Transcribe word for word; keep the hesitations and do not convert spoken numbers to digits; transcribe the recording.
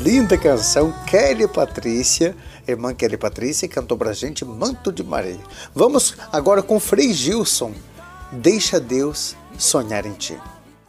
linda canção, Kelly Patrícia, irmã Kelly Patrícia, cantou pra gente Manto de Maria. Vamos agora com Frei Gilson, Deixa Deus Sonhar em Ti.